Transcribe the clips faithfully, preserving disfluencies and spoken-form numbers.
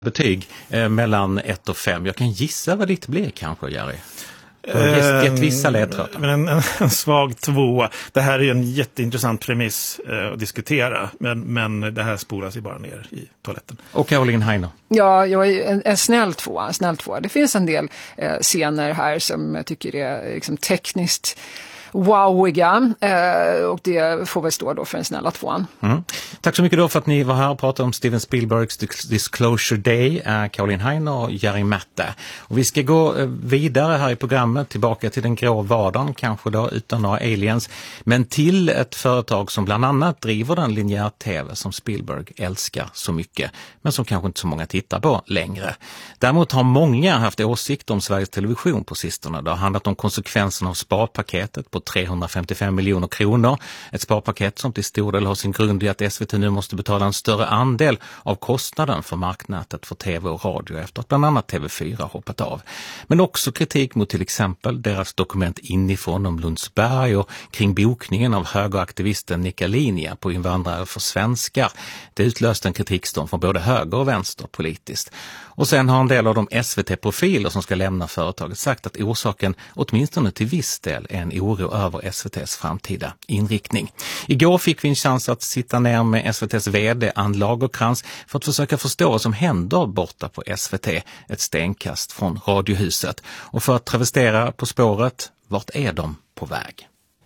betyg eh, mellan ett och fem. Jag kan gissa vad ditt blir kanske, Jerry. Ett, ett vissa ledtrådar. Men en, en, en svag två. Det här är ju en jätteintressant premiss eh, att diskutera. Men, men det här spolas ju bara ner i toaletten. Och Caroline Heiner. Ja, jag är en, en snäll tvåa, en snäll tvåa. Det finns en del eh, scener här som jag tycker är liksom, tekniskt wowiga, eh, och det får väl stå då för en snälla tvåan. Mm. Tack så mycket då för att ni var här och pratade om Steven Spielbergs Disclosure Day, eh, Caroline Heiner och Jerry Matte. Och vi ska gå eh, vidare här i programmet, tillbaka till den grå vardagen, kanske då utan några aliens, men till ett företag som bland annat driver den linjär-tv som Spielberg älskar så mycket, men som kanske inte så många tittar på längre. Däremot har många haft åsikter om Sveriges Television på sistone. Det har handlat om konsekvenserna av sparpaketet på trehundrafemtiofem miljoner kronor. Ett sparpaket som till stor del har sin grund i att S V T nu måste betala en större andel av kostnaden för marknätet för tv och radio efter att bland annat T V fyra hoppat av. Men också kritik mot till exempel deras dokument inifrån om Lundsberg och kring bokningen av högeraktivisten Nika Linja på invandrare för svenskar. Det utlöste en kritikstorm från både höger och vänster politiskt. Och sen har en del av de S V T-profiler som ska lämna företaget sagt att orsaken åtminstone till viss del är en oro över S V T:s framtida inriktning. Igår fick vi en chans att sitta ner med S V T:s vd Ann Lagercrantz för att försöka förstå vad som händer borta på S V T, ett stenkast från Radiohuset. Och för att travestera På spåret, vart är de på väg?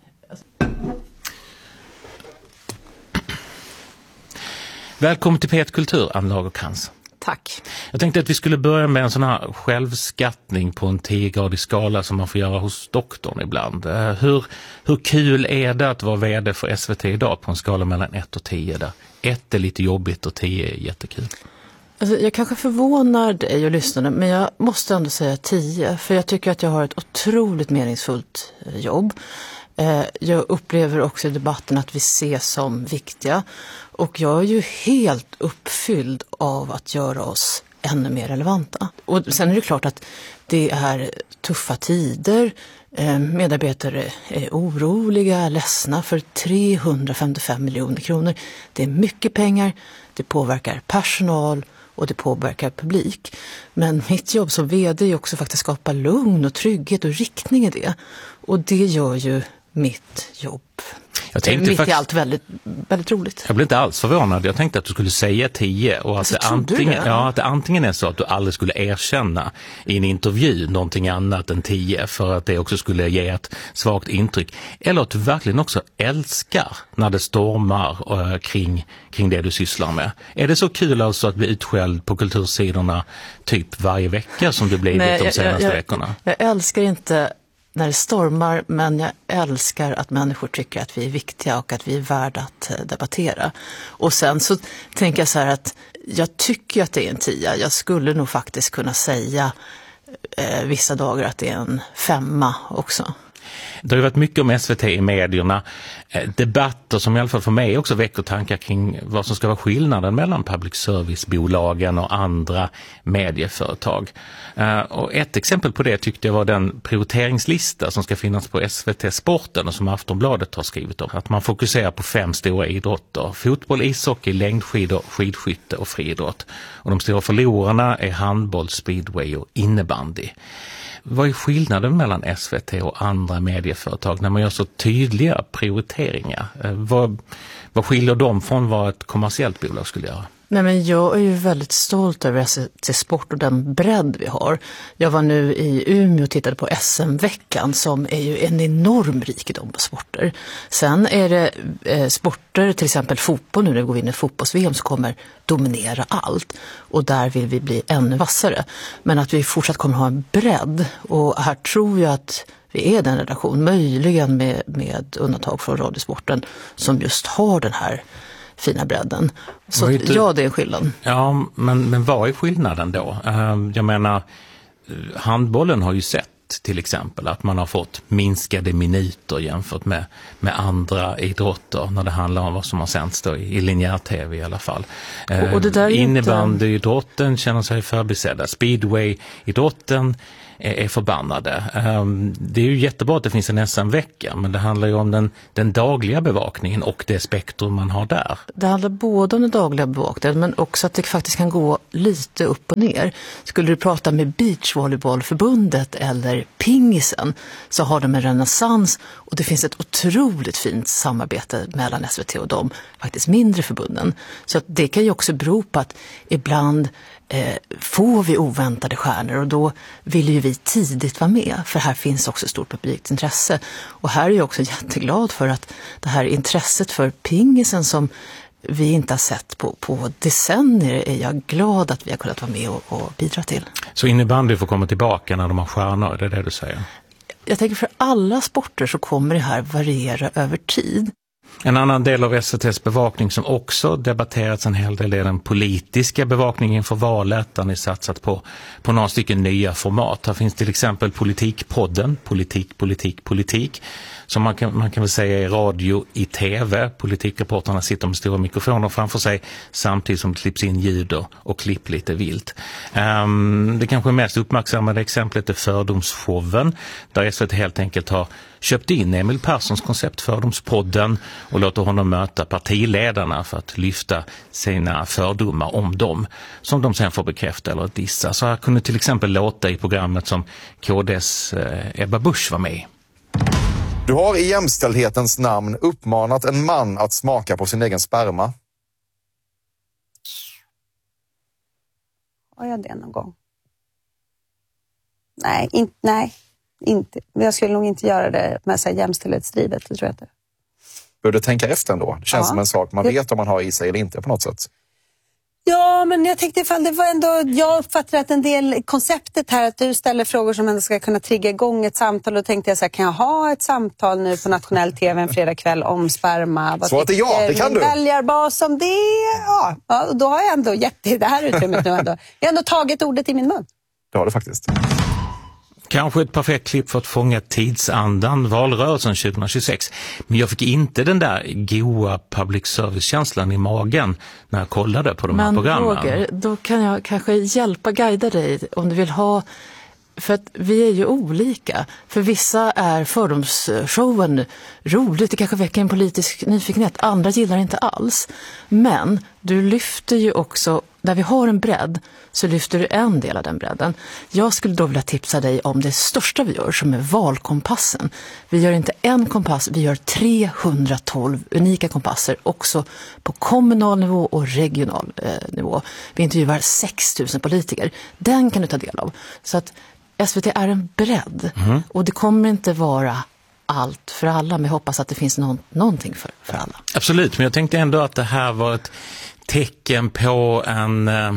Välkommen till P ett Kultur, Ann Lagercrantz. Tack. Jag tänkte att vi skulle börja med en sån här självskattning på en tio-gradig skala som man får göra hos doktorn ibland. Hur, hur kul är det att vara vd för S V T idag på en skala mellan ett och tio, där ett är lite jobbigt och tio är jättekul? Alltså, jag kanske förvånar dig och lyssnarna, men jag måste ändå säga tio, för jag tycker att jag har ett otroligt meningsfullt jobb. Jag upplever också i debatten att vi ses som viktiga, och jag är ju helt uppfylld av att göra oss ännu mer relevanta. Och sen är det klart att det är tuffa tider, medarbetare är oroliga, ledsna, för trehundrafemtiofem miljoner kronor. Det är mycket pengar, det påverkar personal och det påverkar publik. Men mitt jobb som vd är också faktiskt att skapa lugn och trygghet och riktning i det. Och det gör ju mitt jobb. Jag tänkte mitt faktiskt, i allt väldigt, väldigt roligt. Jag blev inte alls förvånad. Jag tänkte att du skulle säga tio och att, alltså, det antingen, det? Ja, att det antingen är så att du aldrig skulle erkänna i en intervju någonting annat än tio för att det också skulle ge ett svagt intryck. Eller att du verkligen också älskar när det stormar uh, kring, kring det du sysslar med. Är det så kul alltså att bli utskälld på kultursidorna typ varje vecka som du blivit Nej, de senaste jag, jag, veckorna? Jag älskar inte när det stormar, men jag älskar att människor tycker att vi är viktiga och att vi är värda att debattera. Och sen så tänker jag så här att jag tycker att det är en tia. Jag skulle nog faktiskt kunna säga eh, vissa dagar att det är en femma också. Det har ju varit mycket om S V T i medierna, debatter som i alla fall för mig också väcker tankar kring vad som ska vara skillnaden mellan public service-bolagen och andra medieföretag. Och ett exempel på det tyckte jag var den prioriteringslista som ska finnas på S V T-sporten och som Aftonbladet har skrivit om. Att man fokuserar på fem stora idrotter: fotboll, ishockey, längdskidor, skidskytte och friidrott. Och de stora förlorarna är handboll, speedway och innebandy. Vad är skillnaden mellan S V T och andra medieföretag när man gör så tydliga prioriteringar? Vad, vad skiljer dem från vad ett kommersiellt bolag skulle göra? Nej, men jag är ju väldigt stolt över S V T Sport och den bredd vi har. Jag var nu i Umeå och tittade på S M-veckan som är ju en enorm rikedom på sporter. Sen är det eh, sporter, till exempel fotboll nu när vi går in i fotbolls-V M, som kommer dominera allt. Och där vill vi bli ännu vassare. Men att vi fortsatt kommer ha en bredd, och här tror jag att vi är den redaktion, möjligen med, med undantag från radiosporten, som just har den här fina bredden. Så inte, ja, det är skillnaden. Ja, men, men vad är skillnaden då? Jag menar, handbollen har ju sett till exempel att man har fått minskade minuter jämfört med, med andra idrotter när det handlar om vad som har sänts då i, i linjär-tv i alla fall. Och, och det där är innebandyidrotten inte... känner sig förbisedda. Speedway-idrotten är, är förbannade. Um, det är ju jättebra att det finns en S M-vecka, men det handlar ju om den, den dagliga bevakningen och det spektrum man har där. Det handlar både om den dagliga bevakningen, men också att det faktiskt kan gå lite upp och ner. Skulle du prata med Beachvolleybollförbundet eller pingisen, så har de en renässans, och det finns ett otroligt fint samarbete mellan S V T och de faktiskt mindre förbunden. Så att det kan ju också bero på att ibland eh, får vi oväntade stjärnor, och då vill ju vi tidigt vara med, för här finns också stort publikt intresse. Och här är jag också jätteglad för att det här intresset för pingisen som vi inte har sett på, på decennier, är jag glad att vi har kunnat vara med och, och bidra till. Så innebandy får komma tillbaka när de har stjärnor, det är det du säger? Jag tänker för alla sporter så kommer det här variera över tid. En annan del av S V T:s bevakning som också debatterats en hel del är den politiska bevakningen för valet, där ni satsat på, på några stycken nya format. Här finns till exempel Politikpodden, Politik, Politik, Politik, som man kan, man kan väl säga är radio i tv. Politikreporterna sitter med stora mikrofoner framför sig samtidigt som det klipps in ljud och klipp lite vilt. Um, det kanske mest uppmärksammade exemplet är Fördomsshowen, där S V T helt enkelt har köpt in Emil Perssons koncept Fördomspodden och låter honom möta partiledarna för att lyfta sina fördomar om dem, som de sen får bekräfta eller dissa. Så här kunde till exempel låta i programmet som K D:s eh, Ebba Busch var med i. Du har i jämställdhetens namn uppmanat en man att smaka på sin egen sperma. Har jag det någon gång? Nej, in, nej inte. Jag skulle nog inte göra det med så här jämställdhetsdrivet, det tror jag inte. Bör du tänka efter ändå? Det känns ja. som en sak man det... vet om man har i sig eller inte på något sätt. Ja, men jag tänkte ifall det var ändå, jag uppfattar att en del konceptet här, att du ställer frågor som ändå ska kunna trigga igång ett samtal, och då tänkte jag så här, kan jag ha ett samtal nu på nationell tv en fredag kväll om sperma? Så att det är ja, det kan du. Väljarbas om det, ja, ja, då har jag ändå gett det här utrymmet nu ändå. Jag har ändå tagit ordet i min mun. Det har du faktiskt. Kanske ett perfekt klipp för att fånga tidsandan, valrörelsen tjugohundratjugosex. Men jag fick inte den där goa public service-känslan i magen när jag kollade på de här programmen. Men Roger, då kan jag kanske hjälpa, guida dig om du vill ha... För att vi är ju olika. För vissa är fördomsshowen roligt, det kanske väcker en politisk nyfikenhet. Andra gillar inte alls. Men du lyfter ju också, där vi har en bredd, så lyfter du en del av den bredden. Jag skulle då vilja tipsa dig om det största vi gör, som är valkompassen. Vi gör inte en kompass, vi gör trehundratolv unika kompasser, också på kommunal nivå och regional eh, nivå. Vi intervjuar sex tusen politiker. Den kan du ta del av. Så att S V T är en bredd, mm. och det kommer inte vara allt för alla, men jag hoppas att det finns någon, någonting för, för alla. Absolut, men jag tänkte ändå att det här var ett tecken på en, eh,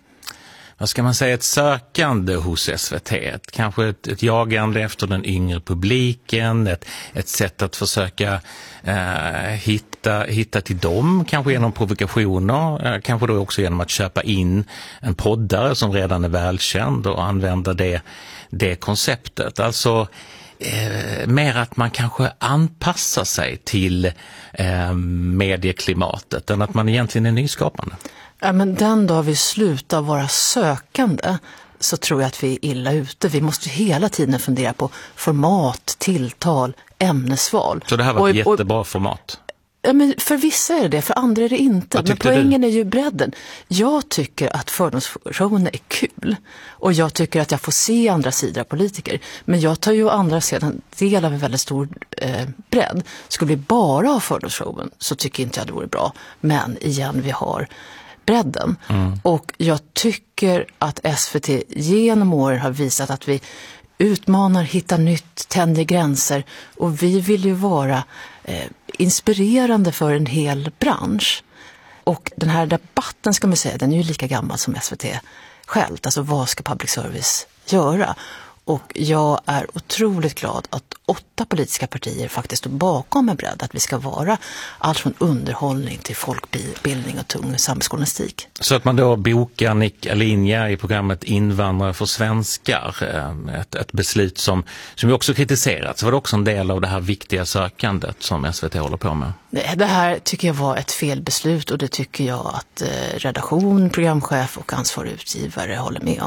vad ska man säga, ett sökande hos S V T. Ett, kanske ett, ett jagande efter den yngre publiken, ett, ett sätt att försöka eh, hitta, hitta till dem, kanske genom provokationer, eh, kanske då också genom att köpa in en poddare som redan är välkänd och använda det, det konceptet. Alltså Eh, mer att man kanske anpassar sig till eh, medieklimatet än att man egentligen är nyskapande. Ja, men den dag vi slutar vara sökande, så tror jag att vi är illa ute. Vi måste hela tiden fundera på format, tilltal, ämnesval. Så det här var ett och, jättebra och, format? Ja, men för vissa är det det, för andra är det inte. Men poängen du? är ju bredden. Jag tycker att fördomsshowen är kul. Och jag tycker att jag får se andra sidor av politiker. Men jag tar ju andra sidan del av en väldigt stor eh, bredd. Skulle vi bara ha fördomsshowen, så tycker inte jag det vore bra. Men igen, vi har bredden. Mm. Och jag tycker att S V T genom åren har visat att vi utmanar, hittar nytt, tänder gränser. Och vi vill ju vara eh, inspirerande för en hel bransch. Och den här debatten, ska man säga, den är ju lika gammal som S V T självt. Alltså, vad ska public service göra? Och jag är otroligt glad att åtta politiska partier faktiskt står bakom en bredd, att vi ska vara allt från underhållning till folkbildning och tung samhällsjournalistik. Så att man då bokar Nick Alinja i programmet Invandrare för svenskar, ett, ett beslut som, som vi också kritiserat, så var det också en del av det här viktiga sökandet som S V T håller på med. Det här tycker jag var ett fel beslut, och det tycker jag att redaktion, programchef och ansvarig utgivare håller med om.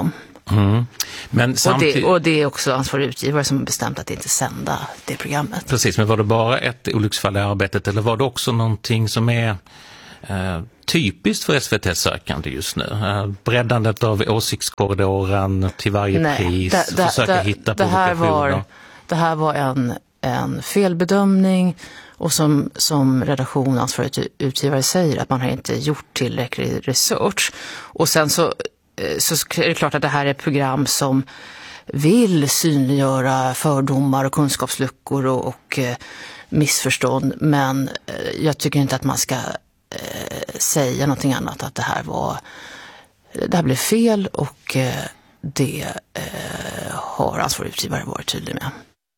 Mm. Men samtid- och, det, och det är också ansvarig utgivare som har bestämt att inte sända det programmet. Precis, men var det bara ett olycksfall i arbetet eller var det också någonting som är eh, typiskt för S V T-sökande just nu? Eh, breddandet av åsiktskorridoren till varje Nej, pris, det, det, försöka det, hitta det här provokationer. var, det här var en, en felbedömning och som, som redaktion ansvarig utgivare säger att man har inte gjort tillräcklig research. Och sen så, så är det klart att det här är ett program som vill synliggöra fördomar och kunskapsluckor och, och eh, missförstånd, men eh, jag tycker inte att man ska eh, säga någonting annat, att det här var det här blev fel och eh, det eh, har ansvarig utgivare varit tydlig med.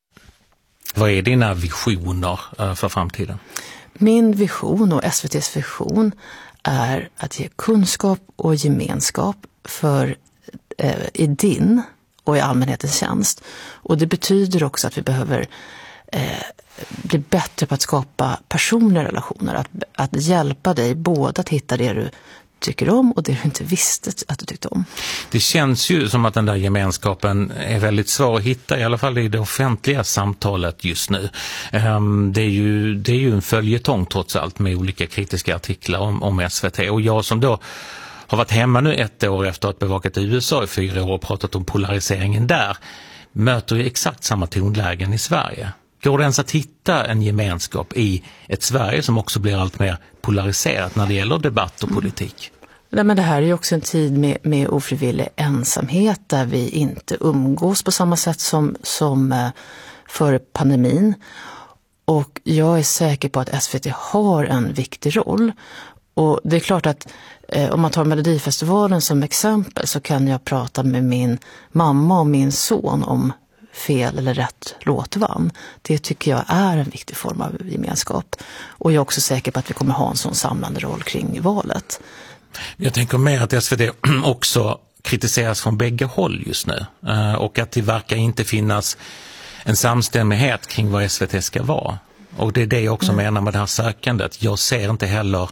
Vad är dina visioner eh, för framtiden? Min vision och S V T:s vision är att ge kunskap och gemenskap för eh, i din och i allmänhetens tjänst. Och det betyder också att vi behöver eh, bli bättre på att skapa personliga relationer. Att, att hjälpa dig både att hitta det du tycker om och det du inte visste att du tyckte om. Det känns ju som att den där gemenskapen är väldigt svår att hitta, i alla fall i det offentliga samtalet just nu. Um, det är ju, det är ju en följetong trots allt med olika kritiska artiklar om, om S V T. Och jag som då har varit hemma nu ett år efter att bevakat i U S A i fyra år och pratat om polariseringen där, möter ju exakt samma tonlägen i Sverige. Går det ens att hitta en gemenskap i ett Sverige som också blir allt mer polariserat när det gäller debatt och politik? Nej, men det här är ju också en tid med, med ofrivillig ensamhet där vi inte umgås på samma sätt som, som eh, före pandemin. Och jag är säker på att S V T har en viktig roll. Och det är klart att eh, om man tar Melodifestivalen som exempel så kan jag prata med min mamma och min son om fel eller rätt låt vann. Det tycker jag är en viktig form av gemenskap. Och jag är också säker på att vi kommer ha en sån samlande roll kring valet. Jag tänker mer att S V T också kritiseras från bägge håll just nu. Och att det verkar inte finnas en samstämmighet kring vad S V T ska vara. Och det är det jag också mm. menar med det här sökandet. Jag ser inte heller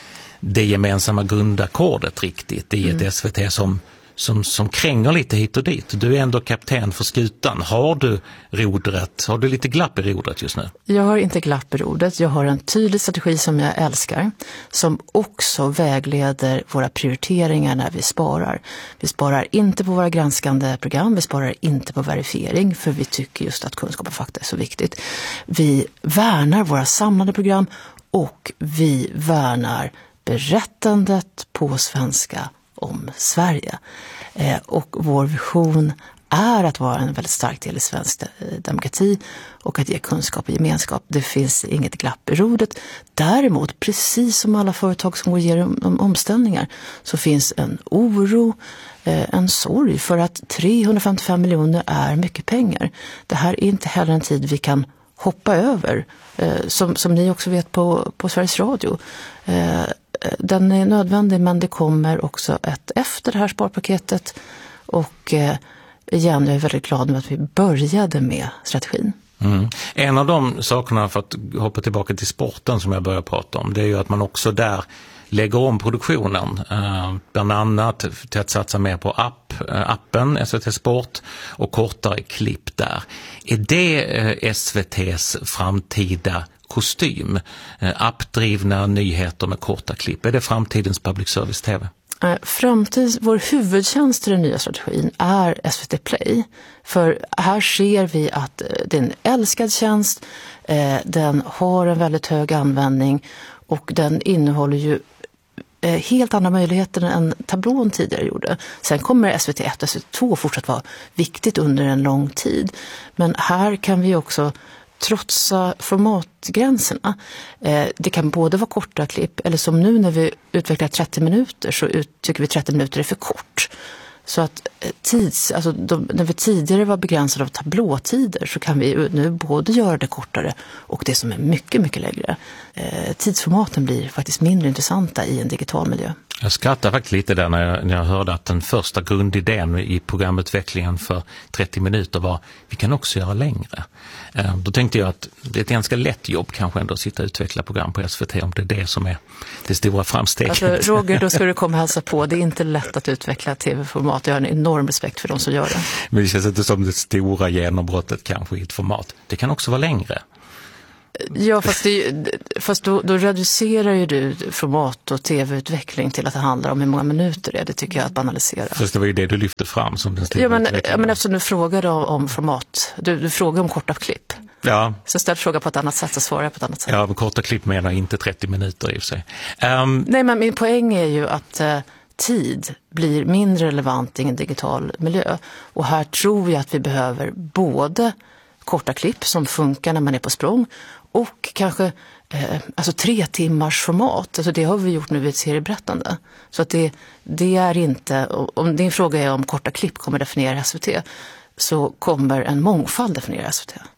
det gemensamma grundackordet riktigt i ett mm. S V T som, som, som kränger lite hit och dit. Du är ändå kapten för skutan. Har du rodret? Har du lite glapp i rodret just nu? Jag har inte glapp i rodret. Jag har en tydlig strategi som jag älskar. Som också vägleder våra prioriteringar när vi sparar. Vi sparar inte på våra granskande program. Vi sparar inte på verifiering. För vi tycker just att kunskap och fakta är så viktigt. Vi värnar våra samlade program. Och vi värnar berättandet på svenska om Sverige. Eh, och vår vision är att vara en väldigt stark del i svensk demokrati och att ge kunskap och gemenskap. Det finns inget glapp i rodret. Däremot, precis som alla företag som går igenom omställningar, så finns en oro, eh, en sorg för att trehundrafemtiofem miljoner är mycket pengar. Det här är inte heller en tid vi kan hoppa över. Eh, som, som ni också vet på, på Sveriges Radio. Eh, Den är nödvändig, men det kommer också ett efter det här sparpaketet. Och eh, igen, jag är väldigt glad med att vi började med strategin. Mm. En av de sakerna, för att hoppa tillbaka till sporten som jag började prata om, det är ju att man också där lägger om produktionen. Eh, bland annat till att satsa mer på app, eh, appen S V T Sport och kortare klipp där. Är det eh, S V T:s framtida kostym? Eh, appdrivna nyheter med korta klipp. Är det framtidens public service T V? Framtid, vår huvudtjänst i den nya strategin är S V T Play. För här ser vi att det är en älskad tjänst, eh, den har en väldigt hög användning och den innehåller ju eh, helt andra möjligheter än tablån tidigare gjorde. Sen kommer S V T ett och S V T två fortsatt vara viktigt under en lång tid. Men här kan vi också trotsa formatgränserna. Eh, det kan både vara korta klipp eller som nu när vi utvecklar trettio minuter så ut, tycker vi trettio minuter är för kort. Så att eh, tids, alltså de, när vi tidigare var begränsade av tablåtider så kan vi nu både göra det kortare och det som är mycket, mycket längre. Eh, tidsformaten blir faktiskt mindre intressanta i en digital miljö. Jag skrattar faktiskt lite där när jag, när jag hörde att den första grundidén i programutvecklingen för trettio minuter var vi kan också göra längre. Eh, då tänkte jag att det är ett ganska lätt jobb kanske ändå att sitta och utveckla program på S V T om det är det som är det stora framsteget. Alltså, Roger, då ska du komma och hälsa på. Det är inte lätt att utveckla tv-format. Jag har en enorm respekt för de som gör det. Men det känns inte som det stora genombrottet kanske i ett format. Det kan också vara längre. Ja, fast, det, fast då, då reducerar ju du format och tv-utveckling till att det handlar om hur många minuter det är. Det tycker jag att banalisera. Fast det var ju det du lyfte fram som den stora ja, men, utvecklingen. ja, men eftersom du frågade om, om format, du, du frågar om korta klipp. Ja. Så ställ fråga på ett annat sätt och svara på ett annat sätt. Ja, men korta klipp menar inte trettio minuter i och för sig. Um, Nej, men min poäng är ju att eh, tid blir mindre relevant i en digital miljö. Och här tror jag att vi behöver både korta klipp som funkar när man är på språng och kanske eh, alltså tre timmars format. Alltså det har vi gjort nu i ett serieberättande. Så att det, det är inte, om din fråga är om korta klipp kommer definiera S V T, så kommer en mångfald definiera S V T.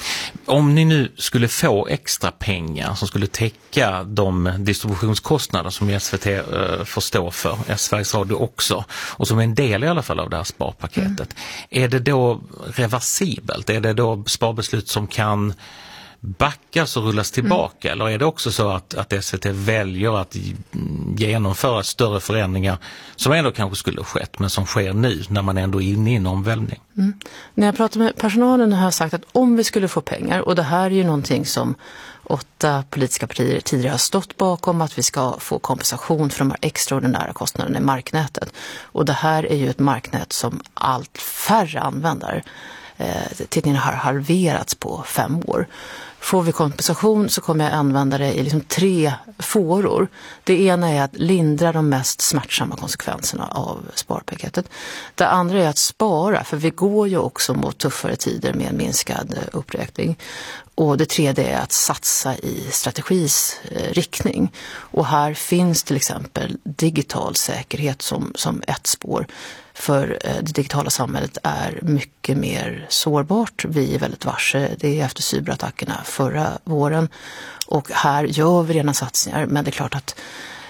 Om ni nu skulle få extra pengar som skulle täcka de distributionskostnader som S V T uh, får stå för, Sveriges Radio också, och som är en del i alla fall av det här sparpaketet, mm. är det då reversibelt? Är det då sparbeslut som kan backas och rullas tillbaka? Mm. Eller är det också så att, att S V T väljer att genomföra större förändringar som ändå kanske skulle ha skett men som sker nu när man ändå är inne i en omvälvning? Mm. När jag pratar med personalen har jag sagt att om vi skulle få pengar, och det här är ju någonting som åtta politiska partier tidigare har stått bakom, att vi ska få kompensation för de här extraordinära kostnaderna i marknätet. Och det här är ju ett marknät som allt färre använder. Tidningen har halverats på fem år. Får vi kompensation så kommer jag använda det i liksom tre fåror. Det ena är att lindra de mest smärtsamma konsekvenserna av sparpaketet. Det andra är att spara, för vi går ju också mot tuffare tider med en minskad uppräkning. Och det tredje är att satsa i strategis riktning. Och här finns till exempel digital säkerhet som, som ett spår. För det digitala samhället är mycket mer sårbart. Vi är väldigt varse. Det är efter cyberattackerna förra våren. Och här gör vi redan satsningar. Men det är klart att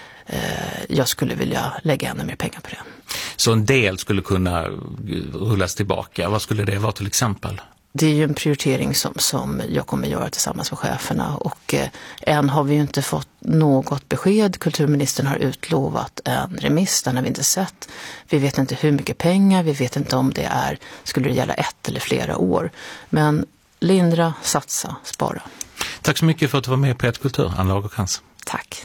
eh, jag skulle vilja lägga ännu mer pengar på det. Så en del skulle kunna rullas tillbaka. Vad skulle det vara till exempel? Det är ju en prioritering som, som jag kommer göra tillsammans med cheferna, och eh, än har vi ju inte fått något besked. Kulturministern har utlovat en remiss, den har vi inte sett. Vi vet inte hur mycket pengar, vi vet inte om det är, skulle det gälla ett eller flera år. Men lindra, satsa, spara. Tack så mycket för att du var med på Ett Kultur, Ann Lagercrantz. Tack.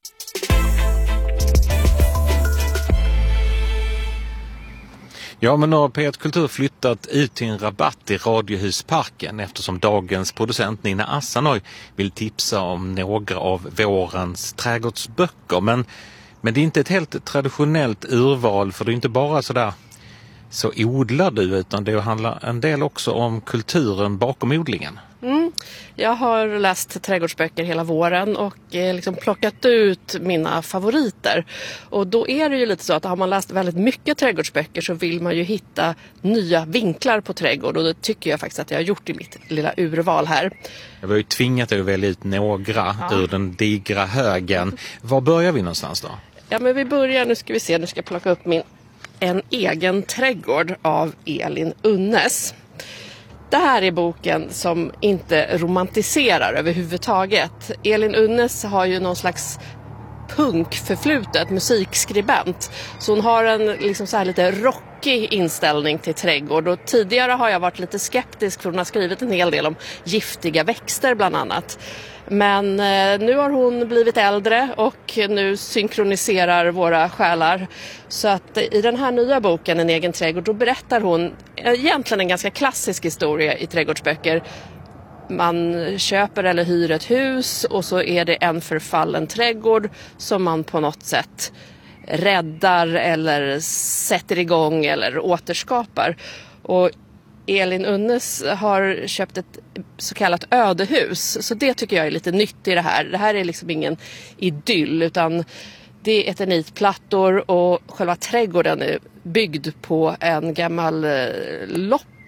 Ja, men nu har P ett Kultur flyttat ut till en rabatt i Radiohusparken eftersom dagens producent Nina Assanoj vill tipsa om några av vårens trädgårdsböcker. Men, men det är inte ett helt traditionellt urval, för det är inte bara sådär så odlar du, utan det handlar en del också om kulturen bakom odlingen. Mm. Jag har läst trädgårdsböcker hela våren och eh, liksom plockat ut mina favoriter. Och då är det ju lite så att har man läst väldigt mycket trädgårdsböcker så vill man ju hitta nya vinklar på trädgård. Och det tycker jag faktiskt att jag har gjort i mitt lilla urval här. Jag var ju tvingat att välja ut några ja. ur den digra högen. Var börjar vi någonstans då? Ja, men vi börjar, nu ska vi se, nu ska jag plocka upp min En egen trädgård av Elin Unnes. Det här är boken som inte romantiserar överhuvudtaget. Elin Unnes har ju någon slags punkförflutet, musikskribent. Så hon har en liksom så här lite rockig inställning till trädgård. Och tidigare har jag varit lite skeptisk, för hon har skrivit en hel del om giftiga växter bland annat. Men eh, nu har hon blivit äldre och nu synkroniserar våra själar. Så att eh, i den här nya boken, En egen trädgård, då berättar hon egentligen en ganska klassisk historia i trädgårdsböcker. Man köper eller hyr ett hus och så är det en förfallen trädgård som man på något sätt räddar eller sätter igång eller återskapar. Och Elin Unnes har köpt ett så kallat ödehus, så det tycker jag är lite nytt i det här. Det här är liksom ingen idyll, utan det är eternitplattor och själva trädgården är byggd på en gammal loppis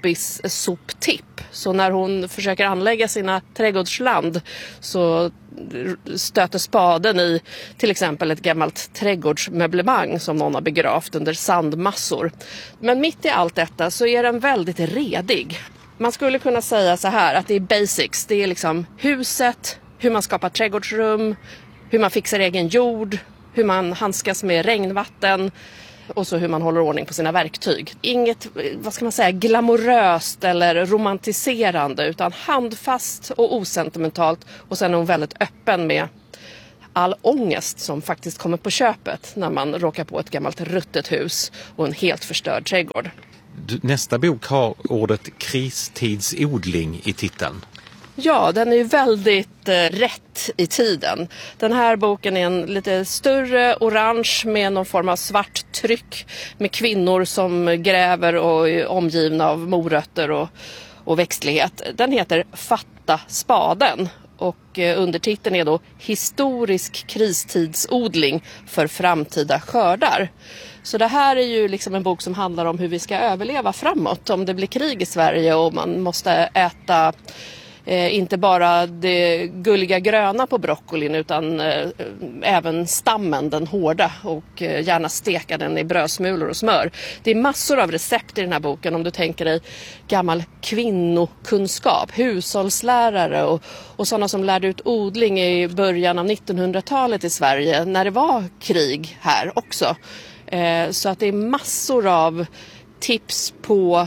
loppis soptipp. Så när hon försöker anlägga sina trädgårdsland så stöter spaden i till exempel ett gammalt trädgårdsmöblemang som någon har begravt under sandmassor. Men mitt i allt detta så är den väldigt redig. Man skulle kunna säga så här att det är basics. Det är liksom huset, hur man skapar trädgårdsrum, hur man fixar egen jord, hur man handskas med regnvatten och så hur man håller ordning på sina verktyg. Inget, vad ska man säga, glamoröst eller romantiserande utan handfast och osentimentalt, och sen är hon väldigt öppen med all ångest som faktiskt kommer på köpet när man råkar på ett gammalt ruttet hus och en helt förstörd trädgård. Nästa bok har ordet kristidsodling i titeln. Ja, den är ju väldigt eh, rätt i tiden. Den här boken är en lite större orange med någon form av svart tryck med kvinnor som gräver och är omgivna av morötter och, och växtlighet. Den heter Fatta spaden och eh, undertiteln är då Historisk kristidsodling för framtida skördar. Så det här är ju liksom en bok som handlar om hur vi ska överleva framåt om det blir krig i Sverige och man måste äta Eh, inte bara det gulliga gröna på broccolin utan eh, även stammen, den hårda, och eh, gärna steka den i brödsmulor och smör. Det är massor av recept i den här boken om du tänker dig gammal kvinnokunskap, hushållslärare och, och sådana som lärde ut odling i början av nittonhundratalet i Sverige när det var krig här också. Eh, så att det är massor av tips på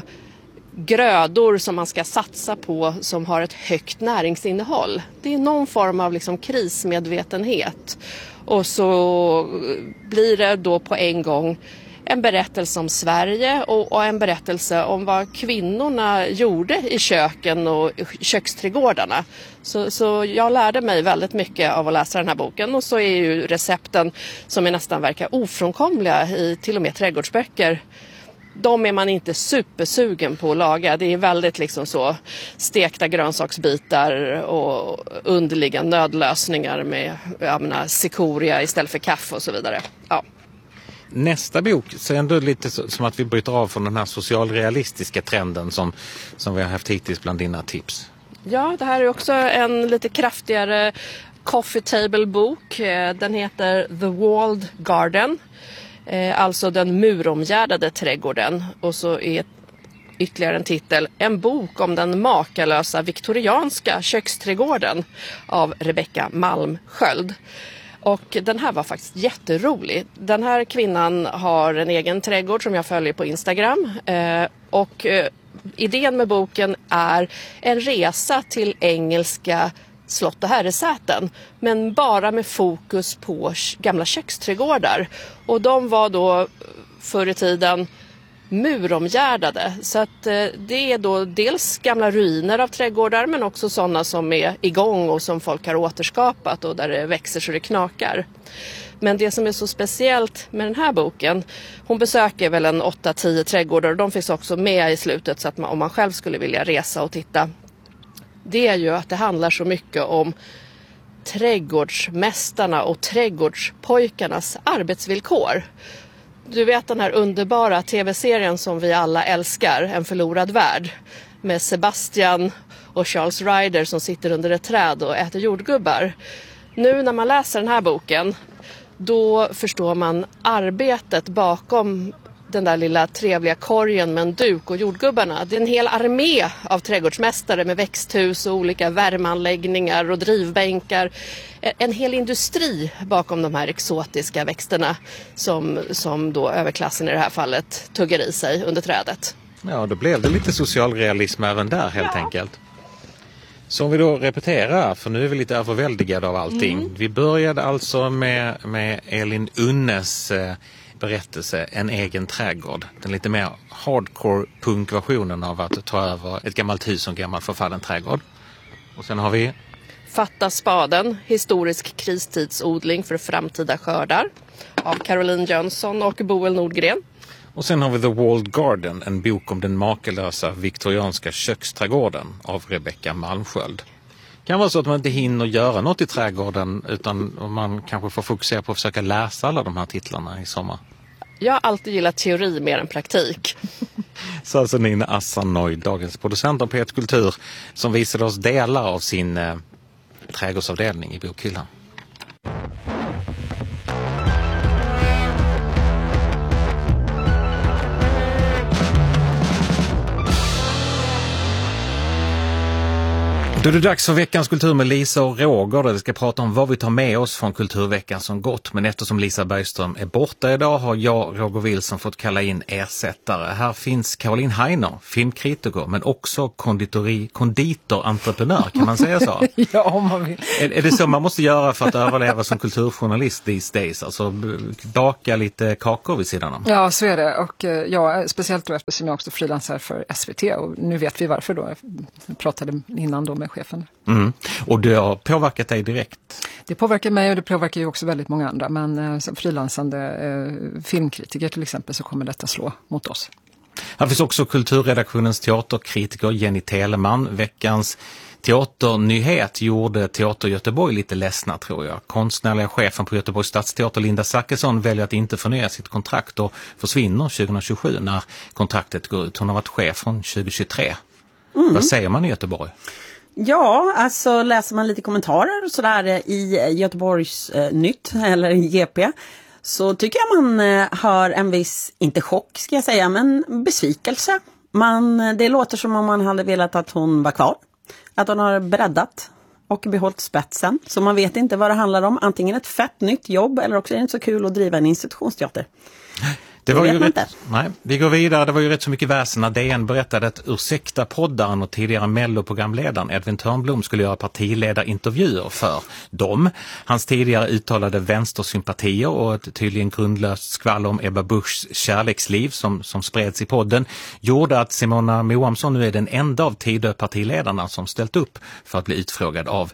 grödor som man ska satsa på som har ett högt näringsinnehåll. Det är någon form av liksom krismedvetenhet. Och så blir det då på en gång en berättelse om Sverige och, och en berättelse om vad kvinnorna gjorde i köken och köksträdgårdarna. Så, så jag lärde mig väldigt mycket av att läsa den här boken, och så är ju recepten som är nästan verkar ofrånkomliga i till och med trädgårdsböcker. De är man inte supersugen på att laga. Det är väldigt liksom så stekta grönsaksbitar och underliga nödlösningar med jag menar, cikoria istället för kaffe och så vidare. Ja. Nästa bok så är ändå lite som att vi bryter av från den här socialrealistiska trenden som, som vi har haft hittills bland dina tips. Ja, det här är också en lite kraftigare coffee table bok. Den heter The Walled Garden. Alltså den muromgärdade trädgården, och så är ytterligare en titel, en bok om den makalösa viktorianska köksträdgården av Rebecka Malmsköld. Och den här var faktiskt jätterolig. Den här kvinnan har en egen trädgård som jag följer på Instagram, och idén med boken är en resa till engelska slott och herresäten, men bara med fokus på gamla köksträdgårdar. Och de var då förr i tiden muromgärdade, så att eh, det är då dels gamla ruiner av trädgårdar men också sådana som är igång och som folk har återskapat och där det växer så det knakar. Men det som är så speciellt med den här boken, hon besöker väl en åtta tio trädgårdar och de finns också med i slutet, så att man, om man själv skulle vilja resa och titta, det är ju att det handlar så mycket om trädgårdsmästarna och trädgårdspojkarnas arbetsvillkor. Du vet den här underbara tv-serien som vi alla älskar, En förlorad värld, med Sebastian och Charles Ryder som sitter under ett träd och äter jordgubbar. Nu när man läser den här boken, då förstår man arbetet bakom den där lilla trevliga korgen med en duk och jordgubbarna. Det är en hel armé av trädgårdsmästare med växthus och olika värmeanläggningar och drivbänkar. En hel industri bakom de här exotiska växterna som, som då överklassen i det här fallet tuggar i sig under trädet. Ja, då blev det lite socialrealism även där helt ja. enkelt. Så om vi då repeterar, för nu är vi lite överväldigade av allting. Mm. Vi började alltså med, med Elin Unnes eh, berättelse En egen trädgård. Den lite mer hardcore punkversionen av att ta över ett gammalt hus och en gammal förfallen trädgård. Och sen har vi Fatta spaden, historisk kristidsodling för framtida skördar av Caroline Jönsson och Boel Nordgren. Och sen har vi The Walled Garden, en bok om den makalösa viktorianska köksträdgården av Rebecka Malmsköld. Det kan vara så att man inte hinner göra något i trädgården utan man kanske får fokusera på att försöka läsa alla de här titlarna i sommar. Jag har alltid gillat teori mer än praktik. Så alltså Nina Assannoy, dagens producent av P ett Kultur, som visade oss delar av sin eh, trädgårdsavdelning i bokhyllan. Då är det dags för veckans kultur med Lisa och Roger, där vi ska prata om vad vi tar med oss från kulturveckan som gått. Men eftersom Lisa Bergström är borta idag har jag, Roger Wilson, fått kalla in ersättare. Här finns Caroline Heiner, filmkritiker, men också konditori, konditorentreprenör, kan man säga så? Ja, om man vill. Är, är det så man måste göra för att överleva som kulturjournalist these days? Alltså baka lite kakor vid sidan om? Ja, så är det. Och ja, speciellt då eftersom jag också frilansar för S V T. Och nu vet vi varför då. Jag pratade innan då med chefen. Mm. Och det har påverkat dig direkt? Det påverkar mig och det påverkar ju också väldigt många andra. Men eh, som frilansande eh, filmkritiker till exempel så kommer detta slå mot oss. Här finns också kulturredaktionens teaterkritiker Jenny Telemann. Veckans teaternyhet gjorde Teater Göteborg lite ledsna, tror jag. Konstnärliga chefen på Göteborgs stadsteater Linda Zachrisson väljer att inte förnya sitt kontrakt och försvinner tjugohundratjugosju när kontraktet går ut. Hon har varit chef från tjugohundratjugotre. Mm. Vad säger man i Göteborg? Ja, alltså läser man lite kommentarer och sådär i Göteborgs eh, nytt eller i G P, så tycker jag man eh, hör en viss, inte chock ska jag säga, men besvikelse. Man, det låter som om man hade velat att hon var kvar. Att hon har breddat och behållit spetsen. Så man vet inte vad det handlar om. Antingen ett fett nytt jobb eller också är det inte så kul att driva en institutionsteater. Det var ju rätt, nej, vi går vidare. Det var ju rätt så mycket väsen när D N berättade att ursäkta poddaren och tidigare Mello-programledaren Edvin Törnblom skulle göra partiledarintervjuer för dem. Hans tidigare uttalade vänstersympatier och ett tydligen grundlöst skvall om Ebba Buschs kärleksliv som, som spreds i podden gjorde att Simona Moamsson nu är den enda av Tidö-partiledarna som ställt upp för att bli utfrågad av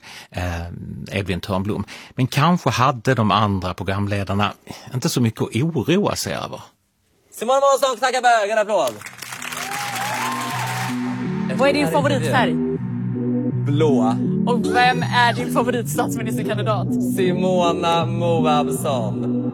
eh, Edvin Törnblom. Men kanske hade de andra programledarna inte så mycket att oroa sig över. Simon Månsson, knacka bög, en applåd. Vad är din favoritfärg? Blåa. Och vem är din favoritstatsministerkandidat? Simona Moamsson.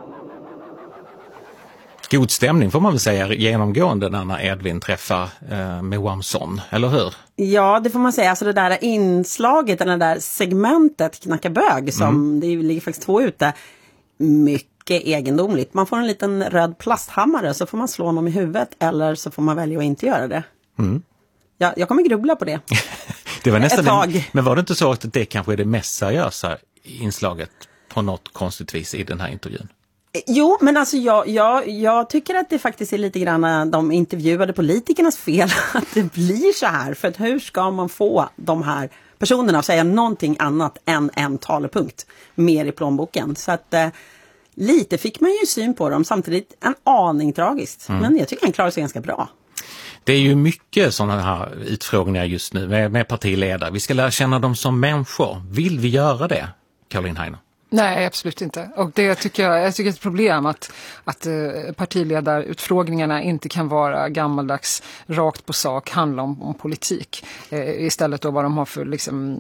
God stämning får man väl säga genomgående när Edvin träffar eh, Moamsson, eller hur? Ja, det får man säga. Alltså det där inslaget, eller det där segmentet knacka bög, som mm. det ligger faktiskt två ute, mycket egendomligt. Man får en liten röd plasthammare så får man slå honom i huvudet eller så får man välja att inte göra det. Mm. Ja, jag kommer grubbla på det. Det var nästan ett tag. En, men var det inte så att det kanske är det mest seriösa inslaget på något konstigt vis i den här intervjun? Jo, men alltså jag, jag, jag tycker att det faktiskt är lite grann de intervjuade politikernas fel att det blir så här. För att hur ska man få de här personerna att säga någonting annat än en talepunkt mer i plånboken? Så att eh, lite fick man ju syn på dem, samtidigt en aning tragiskt. Mm. Men jag tycker han klarar sig ganska bra. Det är ju mycket sådana här utfrågningar just nu med, med partiledare. Vi ska lära känna dem som människor. Vill vi göra det, Caroline Heiner? Nej, absolut inte. Och det tycker jag, jag tycker det är ett problem att, att eh, partiledarutfrågningarna inte kan vara gammaldags, rakt på sak, handla om, om politik. Eh, istället då vad de har för, liksom,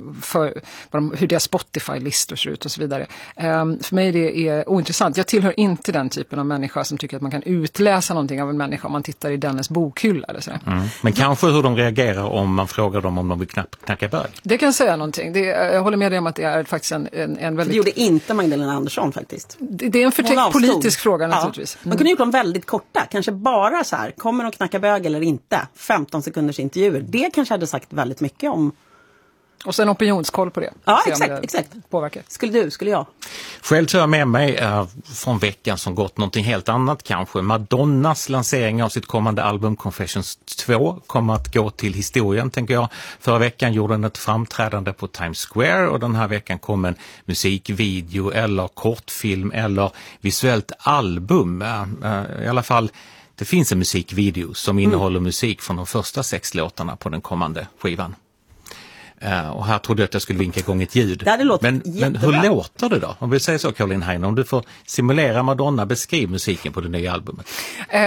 för vad de, hur deras Spotify-listor ser ut och så vidare. Eh, för mig det är ointressant. Jag tillhör inte den typen av människa som tycker att man kan utläsa någonting av en människa om man tittar i dennes bokhylla eller så. Mm. Men kanske hur de reagerar om man frågar dem om de vill knapp, knacka bög. Det kan säga någonting. Det, jag håller med dig om att det är faktiskt en, en, en väldigt... Det gjorde inte Magdalena Andersson faktiskt. Det, det är en förtäckt politisk fråga naturligtvis. Ja. Man kunde gjort dem väldigt korta. Kanske bara så här, kommer de att knacka bög eller inte? femton sekunders intervjuer. Det kanske hade sagt väldigt mycket om... Och sen opinionskoll på det. Ja, exakt, exakt. Påverkar. Skulle du, skulle jag? Själv tar jag med mig äh, från veckan som gått någonting helt annat kanske. Madonnas lansering av sitt kommande album Confessions två kommer att gå till historien, tänker jag. Förra veckan gjorde den ett framträdande på Times Square och den här veckan kom en musikvideo eller kortfilm eller visuellt album. Äh, äh, I alla fall, det finns en musikvideo som innehåller mm. musik från de första sex låtarna på den kommande skivan. Uh, och här trodde jag att jag skulle vinka igång ett ljud. Det hade låtit men, men hur låter det då? Om vi säger så, Caroline Heiner, om du får simulera Madonna, beskriv musiken på det nya albumet. Eh,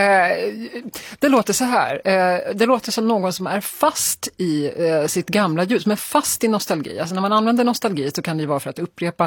det låter så här. Eh, det låter som någon som är fast i eh, sitt gamla ljud, som är fast i nostalgi. Alltså när man använder nostalgi så kan det vara för att upprepa,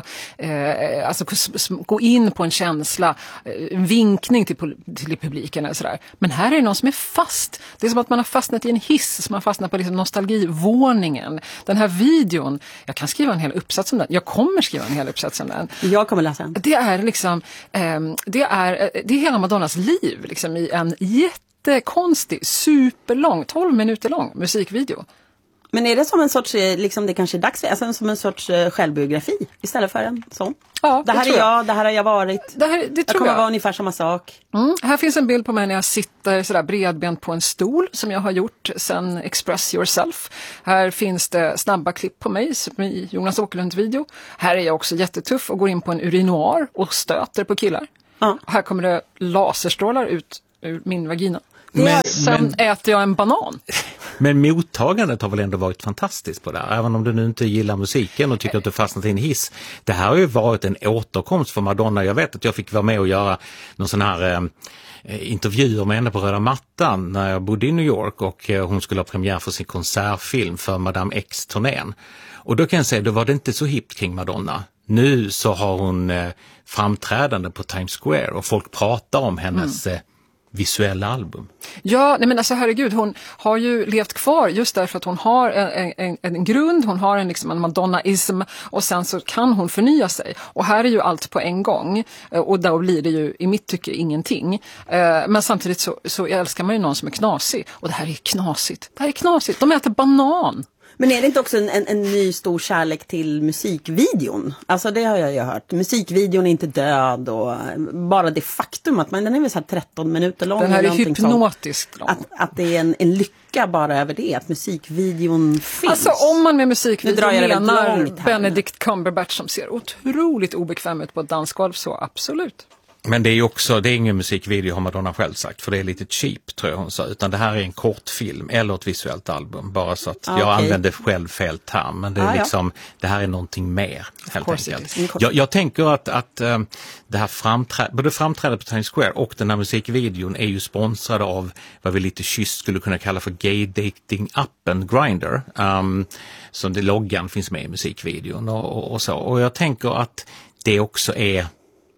eh, alltså gå in på en känsla, en vinkning till, till publiken eller sådär. Men här är det någon som är fast. Det är som att man har fastnat i en hiss, som man fastnat på liksom nostalgivåningen. Den här videon, jag kan skriva en hel uppsats om den. Jag kommer skriva en hel uppsats om den. Jag kommer läsa den. Det är liksom, eh, det är, det är hela Madonnas liv liksom, i en jättekonstig, superlång, tolv minuter lång musikvideo. Men är det som en sorts, liksom det kanske är dags för, alltså som en sorts självbiografi istället för en sån? Ja, det, det här är jag, jag, det här har jag varit. Det, här, det jag tror kommer jag. vara ungefär samma sak. Mm. Här finns en bild på mig när jag sitter sådär bredbent på en stol som jag har gjort sen Express Yourself. Här finns det snabba klipp på mig som i Jonas Åkerlunds video. Här är jag också jättetuff och går in på en urinoar och stöter på killar. Ja. Här kommer det laserstrålar ut ur min vagina. Men, sen men, äter jag en banan. Men mottagandet har väl ändå varit fantastiskt på det här. Även om du nu inte gillar musiken och tycker att du fastnat i en hiss. Det här har ju varit en återkomst för Madonna. Jag vet att jag fick vara med och göra någon sån här eh, intervjuer med henne på röda mattan när jag bodde i New York och eh, hon skulle ha premiär för sin konsertfilm för Madame X-turnén. Och då kan jag säga, då var det inte så hippt kring Madonna. Nu så har hon eh, framträdande på Times Square och folk pratar om hennes mm. eh, visuella album. Ja, nej men alltså herregud, hon har ju levt kvar just därför att hon har en, en, en grund, hon har en, liksom en Madonna-ism och sen så kan hon förnya sig. Och här är ju allt på en gång och då blir det ju i mitt tycke ingenting. Men samtidigt så, så älskar man ju någon som är knasig och det här är knasigt. Det här är knasigt, de äter banan. Men är det inte också en, en, en ny stor kärlek till musikvideon? Alltså det har jag ju hört. Musikvideon är inte död och bara det faktum att man, den är väl så här tretton minuter lång. Den här är hypnotiskt lång. Att, att det är en, en lycka bara över det, att musikvideon finns. Alltså om man med musikvideon menar Benedict här. Cumberbatch som ser otroligt obekväm ut på ett dansgolv, så absolut. Men det är ju också, det är ingen musikvideo har Madonna själv sagt, för det är lite cheap tror jag hon sa, utan det här är en kortfilm eller ett visuellt album, bara så att ah, jag okay. använder själv fel term, men det är ah, liksom, ja. det här är någonting mer helt enkelt. Jag, jag tänker att, att um, det här framträ- både framträdet på Times Square och den här musikvideon är ju sponsrade av vad vi lite kysst skulle kunna kalla för gay dating appen Grindr, um, som det loggan finns med i musikvideon och, och, och så, och jag tänker att det också är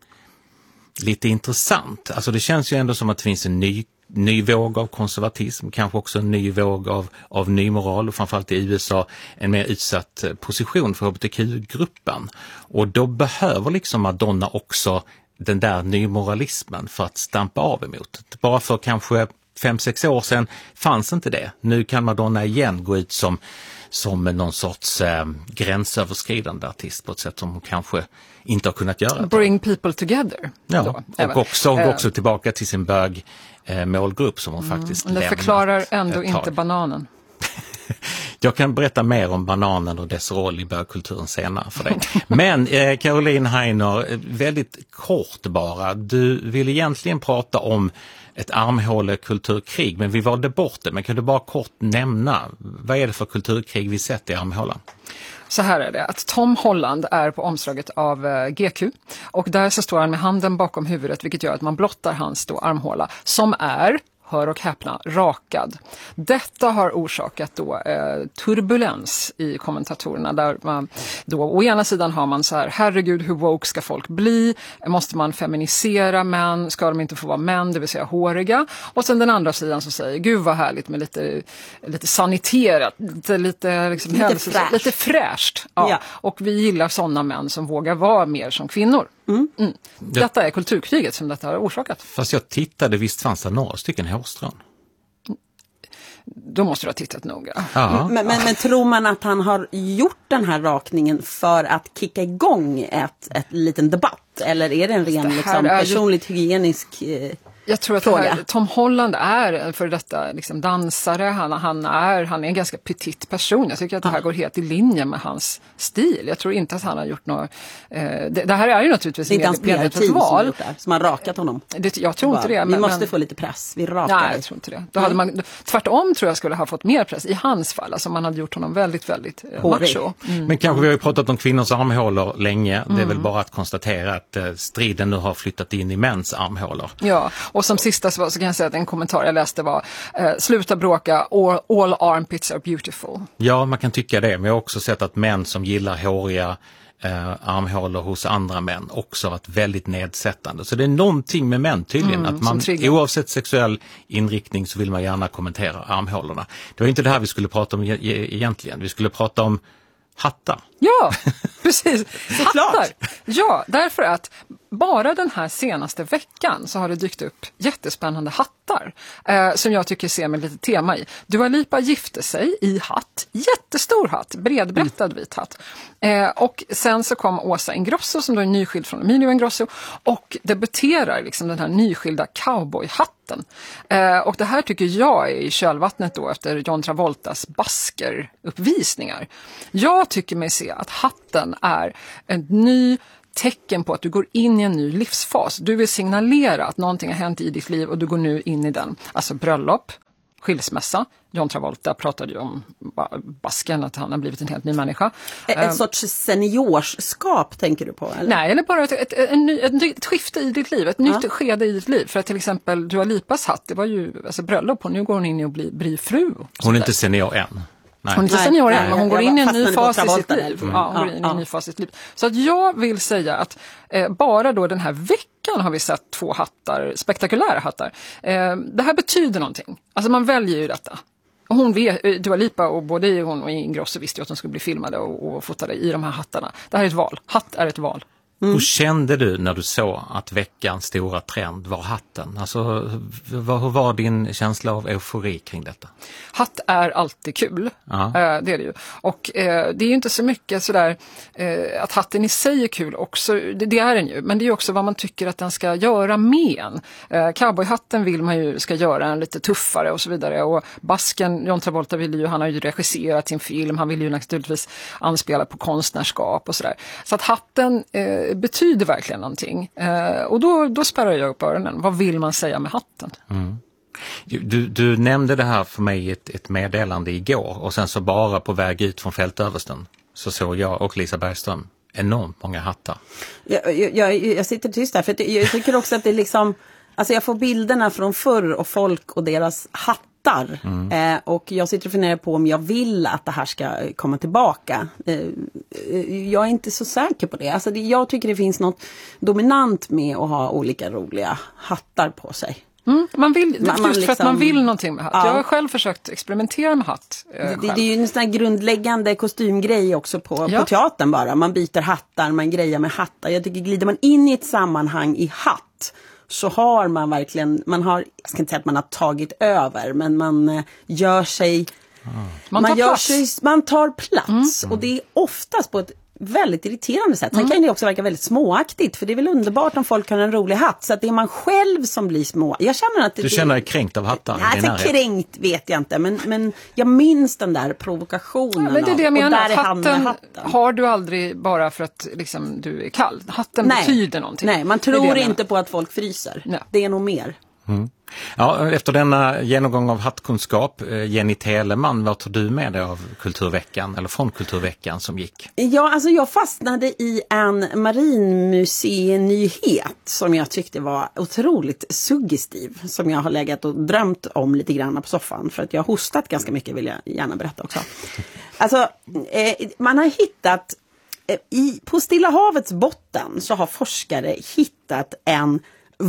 lite intressant. Alltså det känns ju ändå som att det finns en ny, ny våg av konservatism, kanske också en ny våg av, av ny moral och framförallt i U S A en mer utsatt position för H B T Q-gruppen. Och då behöver liksom Madonna också den där nymoralismen för att stampa av emot. Bara för kanske fem, sex år sedan fanns inte det. Nu kan Madonna igen gå ut som som någon sorts eh, gränsöverskridande artist på ett sätt som hon kanske inte har kunnat göra. Bring people together. Ja, då, och även. också, och också tillbaka till sin bög eh, målgrupp som hon mm, faktiskt lämnat. Det förklarar ändå inte bananen. Jag kan berätta mer om bananen och dess roll i bögkulturen senare för dig. Men eh, Caroline Heiner, väldigt kort bara. Du vill egentligen prata om ett armhålekulturkrig, men vi valde bort det. Men kan du bara kort nämna, vad är det för kulturkrig vi sett i armhålan? Så här är det, att Tom Holland är på omslaget av G Q och där så står han med handen bakom huvudet, vilket gör att man blottar hans då armhåla som är, hör och häpna, rakad. Detta har orsakat då eh, turbulens i kommentatorerna där man då å ena sidan har man så här, herregud hur woke ska folk bli? Måste man feminisera män? Ska de inte få vara män, det vill säga håriga? Och sen den andra sidan som säger, gud vad härligt med lite, lite saniterat, lite, lite, liksom lite, hälsos- fräscht. lite fräscht. Ja. Ja. Och vi gillar sådana män som vågar vara mer som kvinnor. Mm. Mm. Detta är kulturkriget som detta har orsakat. Fast jag tittade, visst fanns det några stycken hårstrån. Då måste du ha tittat noga. Men, men, men tror man att han har gjort den här rakningen för att kicka igång ett, ett liten debatt? Eller är det en ren liksom, är personligt ju... hygienisk... Eh... Jag tror att det här, Tom Holland är en för detta liksom dansare, han, han, är, han är en ganska petit person. Jag tycker att det här går helt i linje med hans stil. Jag tror inte att han har gjort något... Eh, det, det här är ju naturligtvis med, med ett val. Som, där, som har rakat honom. Det, jag tror inte det. Men, vi måste men, få lite press, vi rakar. Nej, jag tror inte det. Då hade man, tvärtom tror jag skulle ha fått mer press i hans fall. Alltså man hade gjort honom väldigt, väldigt eh, macho. Mm. Men kanske vi har ju pratat om kvinnors armhålor länge. Mm. Det är väl bara att konstatera att eh, striden nu har flyttat in i mäns armhålor. Ja, och som sista så, så kan jag säga att en kommentar jag läste var eh, sluta bråka, all, all armpits are beautiful. Ja, man kan tycka det. Men jag har också sett att män som gillar håriga eh, armhålor hos andra män också varit väldigt nedsättande. Så det är någonting med män tydligen. Mm, att man oavsett sexuell inriktning så vill man gärna kommentera armhålorna. Det var inte det här vi skulle prata om e- e- egentligen. Vi skulle prata om hattar. Ja, precis. Hattar. Ja, därför att bara den här senaste veckan så har det dykt upp jättespännande hattar eh, som jag tycker ser med lite tema i. Dua Lipa gifte sig i hatt, jättestor hatt, bredbrättad mm. vit hatt. Eh, och sen så kom Åsa Ingrosso som då är nyskild från Emilio Ingrosso och debuterar liksom den här nyskilda cowboyhatten. Eh, och det här tycker jag är i kölvattnet då efter John Travoltas Basker-uppvisningar. Jag tycker mig se att hatten är en ny tecken på att du går in i en ny livsfas. Du vill signalera att någonting har hänt i ditt liv och du går nu in i den. Alltså bröllop, skilsmässa. John Travolta pratade ju om Basken, att han har blivit en helt ny människa. Ett um, sorts seniorskap tänker du på? Eller? Nej, eller bara ett, ett, ett, ett, ett skifte i ditt liv, ett nytt ja. skede i ditt liv. För att till exempel Dua Lipas hatt, det var ju alltså bröllop och nu går hon in och blir, blir fru. Hon är inte senior än. Nej. Hon är inte senior än, men hon går in i en ny fas i sitt liv. Mm. Ja, hon går in i en ny fas i sitt liv. Så att jag vill säga att eh, bara då den här veckan har vi sett två hattar, spektakulära hattar. Eh, det här betyder någonting. Alltså man väljer ju detta. Och hon vet, Dua Lipa och både hon och Ingrosso visste ju att de skulle bli filmade och, och fotade i de här hattarna. Det här är ett val. Hatt är ett val. Mm. Hur kände du när du såg att veckans stora trend var hatten? Alltså, hur, hur var din känsla av eufori kring detta? Hatt är alltid kul, ja. eh, det är det ju. Och eh, det är ju inte så mycket sådär eh, att hatten i sig är kul också, det, det är den ju. Men det är ju också vad man tycker att den ska göra med en. Eh, cowboyhatten vill man ju ska göra en lite tuffare och så vidare. Och Basken, John Travolta vill ju, han har ju regisserat sin film, han vill ju naturligtvis anspela på konstnärskap och sådär. Så att hatten eh, betyder verkligen någonting. Eh, och då, då spärrar jag upp öronen. Vad vill man säga med hatten? Mm. Du, du nämnde det här för mig i ett, ett meddelande igår och sen så bara på väg ut från fältöversten så såg jag och Lisa Bergström enormt många hattar. Jag, jag, jag sitter tyst där för att jag tycker också att det är liksom, alltså jag får bilderna från förr och folk och deras hattar. Mm. Eh, och jag sitter och funderar på om jag vill att det här ska komma tillbaka. Eh, jag är inte så säker på det. Alltså det, jag tycker det finns något dominant med att ha olika roliga hattar på sig. Mm, man vill, man, just man liksom, för att man vill någonting med hatt. Ja. Jag har själv försökt experimentera med hatt. Eh, det, det är ju en sån här grundläggande kostymgrej också på, ja. på teatern bara. Man byter hattar, man grejer med hattar. Jag tycker glider man in i ett sammanhang i hatt så har man verkligen, man har, jag ska inte säga att man har tagit över, men man eh, gör sig, mm. man, tar man, gör plats. sig, man tar plats. Mm. Och det är oftast på ett väldigt irriterande sätt. Sen mm. kan det också verka väldigt småaktigt, för det är väl underbart om folk har en rolig hatt, så att det är man själv som blir små. Jag känner att det, du känner dig kränkt av hattar? Nej, alltså, kränkt vet jag inte, men, men jag minns den där provokationen. Ja, men det är det jag menar, och där hatten, hatten har du aldrig bara för att liksom, du är kall. Hatten nej. betyder någonting. Nej, man tror inte på att folk fryser. Nej. Det är nog mer. Mm. Ja, efter denna genomgång av hattkunskap, Jenny Teleman, vad tar du med dig av Kulturveckan eller från Kulturveckan som gick? Ja, alltså jag fastnade i en marinmuseinyhet som jag tyckte var otroligt suggestiv, som jag har legat och drömt om lite grann på soffan, för att jag har hostat ganska mycket, vill jag gärna berätta också. Alltså, eh, man har hittat eh, i, på Stilla havets botten så har forskare hittat en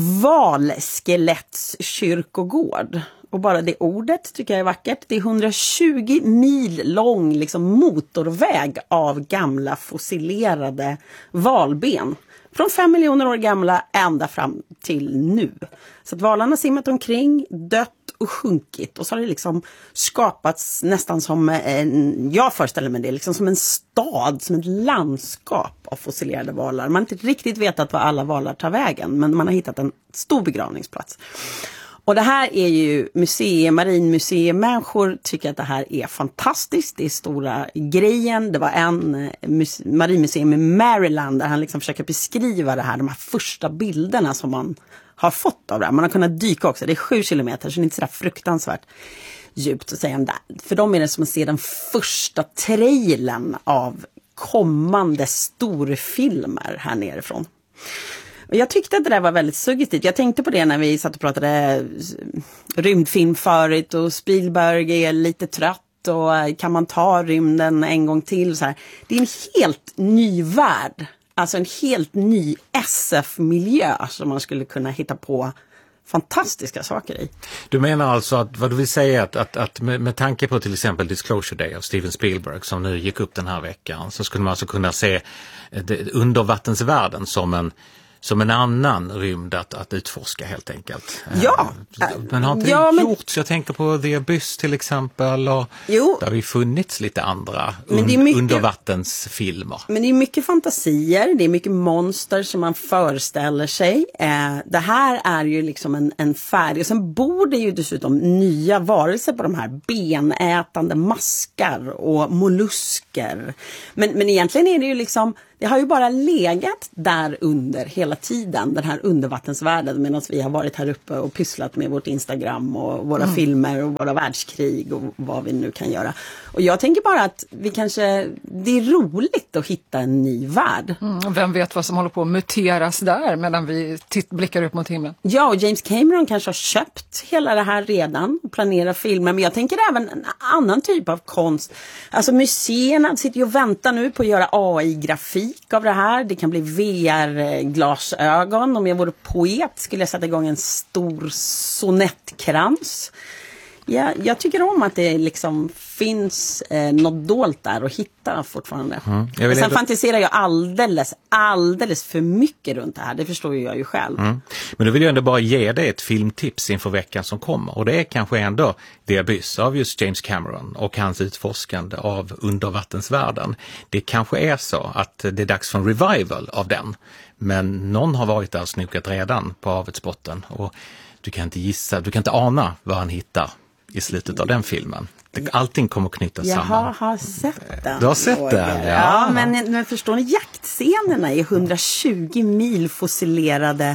valskelettskyrkogård. Och bara det ordet tycker jag är vackert. Det är hundratjugo mil lång liksom, motorväg av gamla fossilerade valben. Från fem miljoner år gamla ända fram till nu. Så att valarna har simmat omkring, dött och sjunkit. Och så har det liksom skapats nästan som en, jag föreställer mig det, liksom som en stad, som ett landskap av fossilerade valar. Man har inte riktigt vetat vad alla valar tar vägen, men man har hittat en stor begravningsplats. Och det här är ju museer, marinmuseemänniskor tycker att det här är fantastiskt. Det är stora grejen. Det var en muse- marinmuseum i Maryland där han liksom försöker beskriva det här, de här första bilderna som man har fått av det här. Man har kunnat dyka också. Det är sju kilometer, så det är inte så där fruktansvärt djupt att säga om det. För dem är det som att se den första trailern av kommande storfilmer här nerifrån. Och jag tyckte att det där var väldigt suggestivt. Jag tänkte på det när vi satt och pratade rymdfilm förut och Spielberg är lite trött och kan man ta rymden en gång till så här. Det är en helt ny värld. Alltså en helt ny S F-miljö som man skulle kunna hitta på fantastiska saker i. Du menar alltså att vad du vill säga att, att, att med, med tanke på till exempel Disclosure Day av Steven Spielberg som nu gick upp den här veckan, så skulle man alltså kunna se det, undervattensvärlden som en som en annan rymd att, att utforska helt enkelt. Ja. Men har inte ja, det men... gjorts? Jag tänker på The Abyss till exempel. Och jo. Där har ju funnits lite andra men det är mycket... undervattensfilmer. Men det är mycket fantasier, det är mycket monster som man föreställer sig. Eh, det här är ju liksom en, en färdig. Och sen bor det ju dessutom nya varelser på de här benätande maskar och mollusker. Men, men egentligen är det ju liksom... Det har ju bara legat där under hela tiden, den här undervattensvärlden, medan vi har varit här uppe och pysslat med vårt Instagram och våra mm. filmer och våra världskrig och vad vi nu kan göra. Och jag tänker bara att vi kanske, det är roligt att hitta en ny värld. Mm, vem vet vad som håller på att muteras där medan vi titt, blickar upp mot himlen. Ja, och James Cameron kanske har köpt hela det här redan och planerar filmer. Men jag tänker även en annan typ av konst. Alltså museerna sitter ju och väntar nu på att göra A I-grafik av det här. Det kan bli V R-glasögon. Om jag vore poet skulle jag sätta igång en stor sonettkrans. Ja, jag tycker om att det liksom finns eh, något dolt där att hitta fortfarande. Mm. Jag vill Sen ändå... fantiserar jag alldeles, alldeles för mycket runt det här. Det förstår ju jag ju själv. Mm. Men då vill jag ändå bara ge dig ett filmtips inför veckan som kommer. Och det är kanske ändå The Abyss av just James Cameron och hans utforskande av undervattensvärlden. Det kanske är så att det är dags för en revival av den. Men någon har varit där och snokat redan på havets botten. Och du kan inte gissa, du kan inte ana vad han hittar i slutet av den filmen. Allting kommer att knytas jag samman. Jag har sett den. Du har sett den, ja. Ja, men, men förstår ni, jaktscenerna är hundratjugo mil fossilerade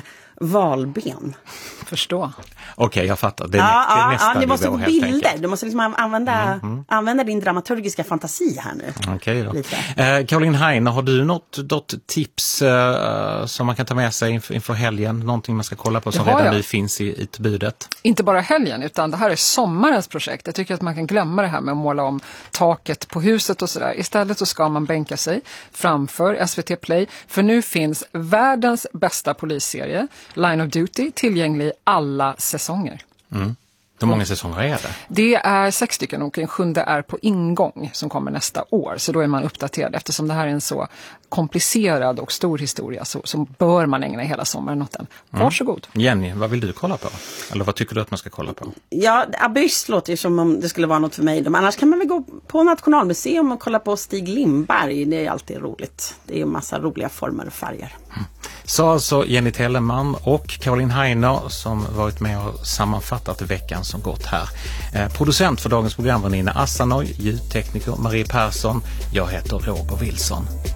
valben. Förstå. Okej, okay, jag fattar. Det är, ja, det är nästa ja, det måste nivå, få bilder. Du måste liksom använda, mm, mm. använda din dramaturgiska fantasi här nu. Okej okay, då. Eh, Caroline Heine, har du något, något tips eh, som man kan ta med sig inför, inför helgen? Någonting man ska kolla på som redan jag. nu finns i, i budet? Inte bara helgen, utan det här är sommarens projekt. Jag tycker att man kan glömma det här med att måla om taket på huset och sådär. Istället så ska man bänka sig framför S V T Play. För nu finns världens bästa polisserie, Line of Duty, tillgänglig i alla säsonger. Mm. Hur många säsonger är det? Det är sex stycken och en sjunde är på ingång som kommer nästa år. Så då är man uppdaterad. Eftersom det här är en så komplicerad och stor historia så, så bör man ägna hela sommaren åt den. Varsågod. Mm. Jenny, vad vill du kolla på? Eller vad tycker du att man ska kolla på? Ja, Abyss låter ju som om det skulle vara något för mig. Men annars kan man väl gå på Nationalmuseum och kolla på Stig Lindberg. Det är alltid roligt. Det är en massa roliga former och färger. Mm. Så alltså Jenny Telleman och Caroline Heine som varit med och sammanfattat veckan som gått här. Eh, producent för dagens program var Nina Assanoj, ljudtekniker Marie Persson. Jag heter Roger Wilson.